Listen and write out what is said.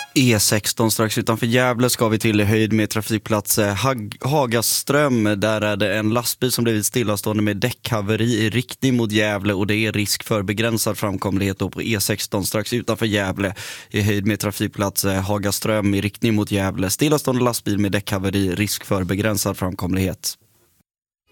E16 strax utanför Gävle ska vi till i höjd med trafikplats Hagaström. Där är det en lastbil som blivit stillastående med däckhaveri i riktning mot Gävle och det är risk för begränsad framkomlighet då på E16 strax utanför Gävle i höjd med trafikplats Hagaström i riktning mot Gävle. Stillastående lastbil med däckhaveri, risk för begränsad framkomlighet.